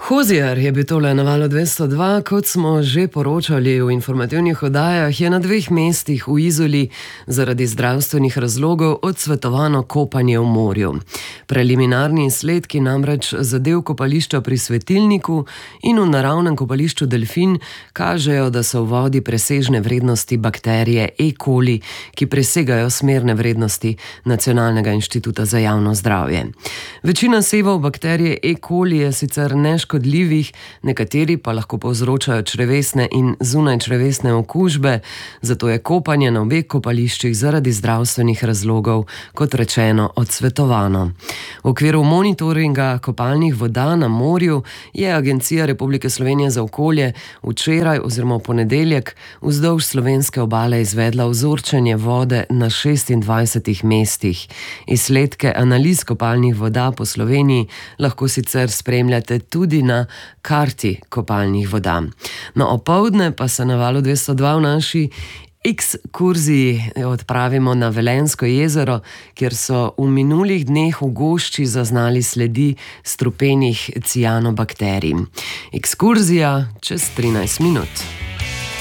Hozier je bil tole na Valu 202, kot smo že poročali v informativnih oddajah, je na 2 mestih v Izoli zaradi zdravstvenih razlogov odsvetovano kopanje v morju. Preliminarni izsledki namreč zadev kopališča pri Svetilniku in v naravnem kopališču Delfin kažejo, da so v vodi presežne vrednosti bakterije E. coli, ki presegajo smerne vrednosti Nacionalnega inštituta za javno zdravje. Večina sevov bakterije E. coli je sicer neškodljivih, nekateri pa lahko povzročajo črevesne in zunajčrevesne okužbe, zato je kopanje na obeh kopališčih zaradi zdravstvenih razlogov, kot rečeno, odsvetovano. V okviru monitoringa kopalnih voda na morju je Agencija Republike Slovenije za okolje včeraj oziroma v ponedeljek vzdolž slovenske obale izvedla vzorčenje vode na 26 mestih. Izsledke analiz kopalnih voda po Sloveniji lahko sicer spremljate tudi na karti kopalnih voda. No, opoldne pa se na Valu 202 v naši ekskurziji odpravimo na Velenjsko jezero, kjer so v minulih dneh v gošči zaznali sledi strupenih cianobakterij. Ekskurzija čez 13 minut.